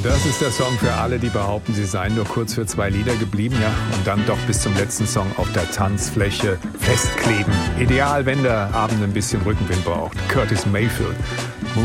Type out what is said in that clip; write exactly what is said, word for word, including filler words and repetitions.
Das ist der Song für alle, die behaupten, sie seien nur kurz für zwei Lieder geblieben, ja, und dann doch bis zum letzten Song auf der Tanzfläche festkleben. Ideal, wenn der Abend ein bisschen Rückenwind braucht. Curtis Mayfield.